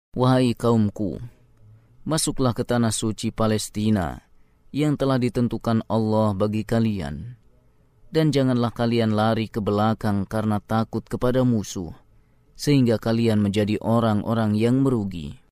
Wahai kaumku, masuklah ke tanah suci Palestina yang telah ditentukan Allah bagi kalian. Dan janganlah kalian lari ke belakang karena takut kepada musuh, sehingga kalian menjadi orang-orang yang merugi.